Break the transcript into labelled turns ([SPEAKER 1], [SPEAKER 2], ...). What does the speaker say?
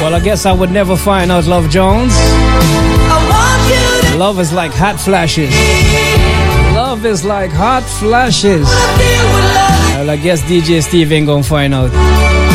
[SPEAKER 1] Well, I guess I would never find out, Love Jones. Love is like hot flashes. Love is like hot flashes. Well, I guess DJ Steve ain't gonna find out.